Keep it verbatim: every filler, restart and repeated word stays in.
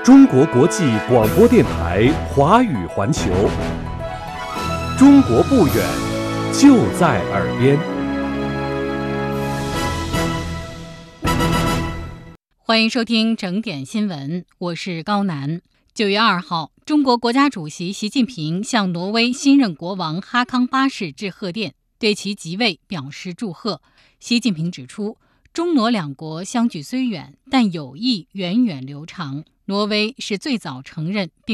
中国国际广播电台华语环球，中国不远，就在耳边。 欢迎收听整点新闻，我是高楠。九月二号，中国国家主席习近平向挪威新任国王哈康八世致贺电，对其即位表示祝贺。习近平指出，中挪两国相距虽远，但友谊源远流长。挪威是最早承认并